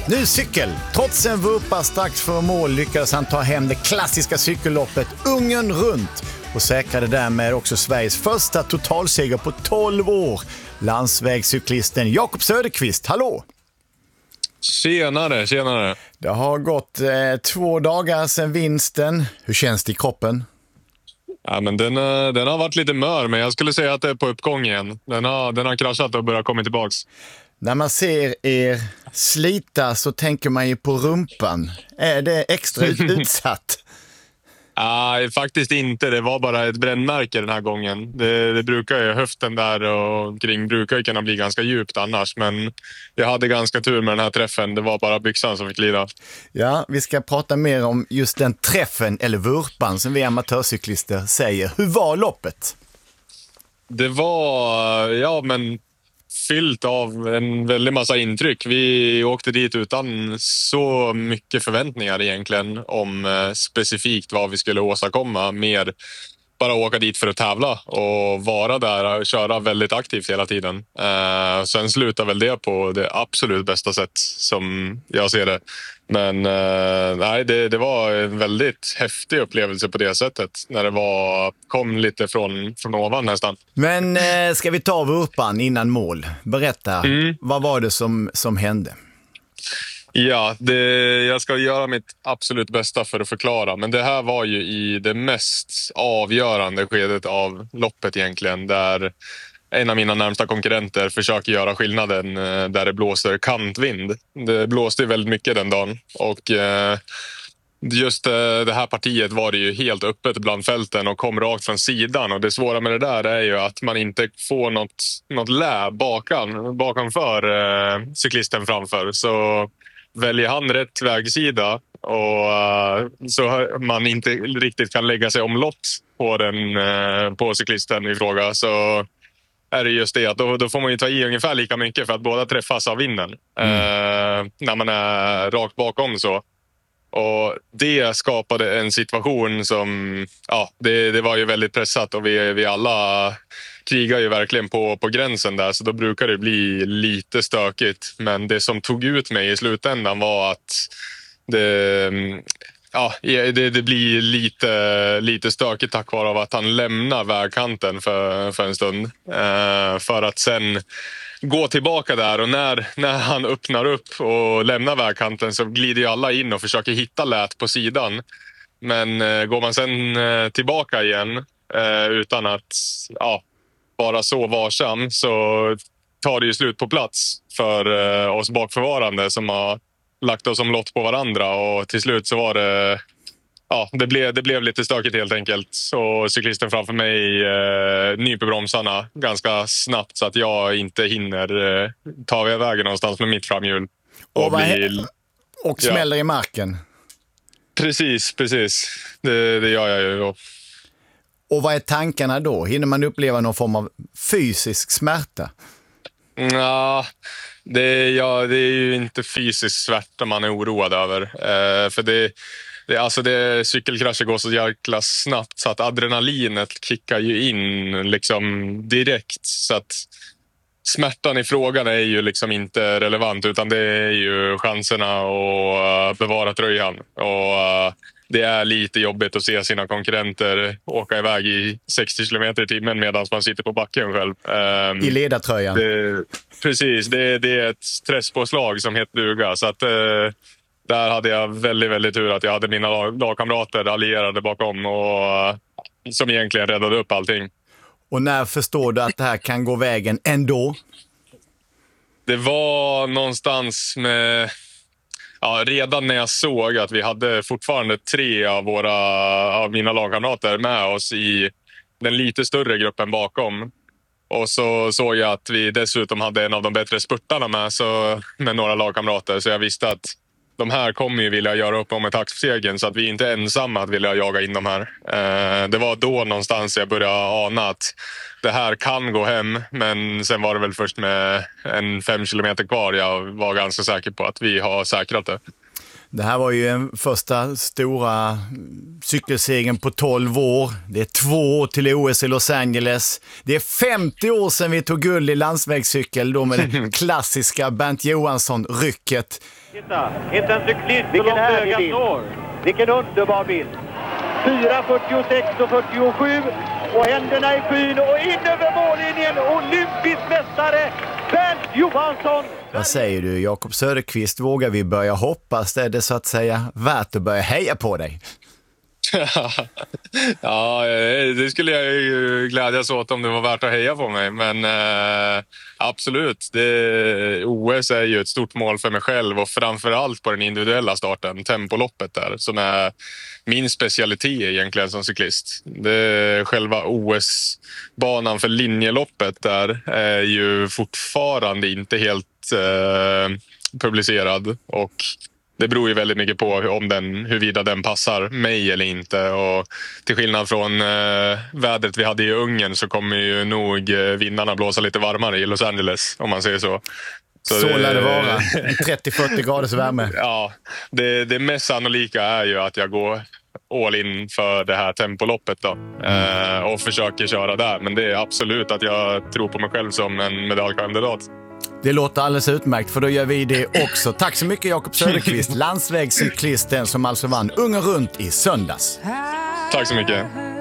Ny cykel. Trots en vurpa strax före mål lyckades han ta hem det klassiska cykelloppet Ungern runt och säkrade därmed också Sveriges första totalseger på 12 år. Landsvägscyklisten Jakob Söderqvist, hallå! Tjenare. Det har gått 2 dagar sedan vinsten. Hur känns det i kroppen? Ja, men den har varit lite mör, men jag skulle säga att det är på uppgång igen. Den har kraschat och börjat komma tillbaks. När man ser er slita så tänker man ju på rumpan. Är det extra utsatt? Nej, faktiskt inte. Det var bara ett brännmärke den här gången. Det brukar ju, höften där och kring brukar ju kunna bli ganska djupt annars. Men jag hade ganska tur med den här träffen. Det var bara byxan som fick lida. Ja, vi ska prata mer om just den träffen eller vurpan som vi amatörcyklister säger. Hur var loppet? Det var, fyllt av en väldigt massa intryck. Vi åkte dit utan så mycket förväntningar egentligen om specifikt vad vi skulle åstadkomma. Mer bara åka dit för att tävla och vara där och köra väldigt aktivt hela tiden. Sen slutar väl det på det absolut bästa sätt som jag ser det. Men det var en väldigt häftig upplevelse på det sättet. När det kom lite från ovan nästan. Men ska vi ta vurpan innan mål? Berätta, vad var det som hände? Ja, jag ska göra mitt absolut bästa för att förklara. Men det här var ju i det mest avgörande skedet av loppet egentligen. Där en av mina närmsta konkurrenter försöker göra skillnaden där det blåser kantvind. Det blåste väldigt mycket den dagen. Och just det här partiet var det ju helt öppet bland fälten och kom rakt från sidan. Och det svåra med det där är ju att man inte får något lä bakanför cyklisten framför. Så väljer han rätt vägsida och så man inte riktigt kan lägga sig omlott på cyklisten i fråga, så är det just det att då får man ju ta i ungefär lika mycket för att båda träffas av vinden när man är rakt bakom så. Och det skapade en situation som, det var ju väldigt pressat och vi alla krigar ju verkligen på gränsen där, så då brukar det bli lite stökigt. Men det som tog ut mig i slutändan var att det blir lite stökigt tack vare av att han lämnar vägkanten för en stund. För att sen gå tillbaka där, och när han öppnar upp och lämnar vägkanten så glider ju alla in och försöker hitta lät på sidan. Men går man sen tillbaka igen utan att vara så varsam, så tar det ju slut på plats för oss bakförvarande som har lagt oss som lott på varandra, och till slut så var det det blev lite stökigt helt enkelt. Så cyklisten framför mig nyper bromsarna ganska snabbt så att jag inte hinner ta vägen någonstans med mitt framhjul. Och smäller i marken. Precis. Det gör jag ju då. Och vad är tankarna då? Hinner man uppleva någon form av fysisk smärta? Det är ju inte fysisk smärta man är oroad över. För cykelkrascher går så jäkla snabbt så att adrenalinet kickar ju in liksom direkt. Så att smärtan i frågan är ju liksom inte relevant, utan det är ju chanserna att bevara tröjan. Och det är lite jobbigt att se sina konkurrenter åka iväg i 60 km i timmen medan man sitter på backen själv. I ledartröjan. Precis, det är ett stresspåslag som heter duga. Så att där hade jag väldigt, väldigt tur att jag hade mina lagkamrater allierade bakom och som egentligen räddade upp allting. Och när förstår du att det här kan gå vägen ändå? Det var någonstans med... redan när jag såg att vi hade fortfarande 3 av mina lagkamrater med oss i den lite större gruppen bakom. Och så såg jag att vi dessutom hade en av de bättre spurtarna med några lagkamrater. Så jag visste att de här kommer ju vilja göra upp om etappsegern, så att vi inte är ensamma att vilja jaga in de här. Det var då någonstans jag började ana att det här kan gå hem. Men sen var det väl först med 5 kilometer kvar jag var ganska säker på att vi har säkrat det. Det här var ju en första stora cykelsegern på 12 år. Det är 2 år till OS i Los Angeles. Det är 50 år sedan vi tog guld i landsvägscykel då med det klassiska Bernt Johansson-rycket. Titta, inte en cyklist så långt ögat når. Vilken underbar bild. 4.46 och 47 och händerna i skyn och in över mållinjen. Olympisk mästare Bernt Johansson. Vad säger du, Jakob Söderqvist? Vågar vi börja hoppas? Är det så att säga värt att börja heja på dig? Ja, det skulle jag ju glädjas åt om det var värt att heja på mig. Men absolut, OS är ju ett stort mål för mig själv och framförallt på den individuella starten, tempoloppet där, som är min specialitet egentligen som cyklist. Själva OS-banan för linjeloppet där är ju fortfarande inte helt publicerad och det beror ju väldigt mycket på huruvida den passar mig eller inte. Och till skillnad från vädret vi hade i Ungern så kommer ju nog vindarna blåsa lite varmare i Los Angeles, om man säger så. Så lär det vara. 30-40 graders värme. Ja, det mest sannolika är ju att jag går all in för det här tempoloppet då. Och försöker köra där. Men det är absolut att jag tror på mig själv som en medaljkandidat. Det låter alldeles utmärkt, för då gör vi det också. Tack så mycket, Jakob Söderqvist, landsvägscyklisten som alltså vann Ungern runt i söndags. Tack så mycket.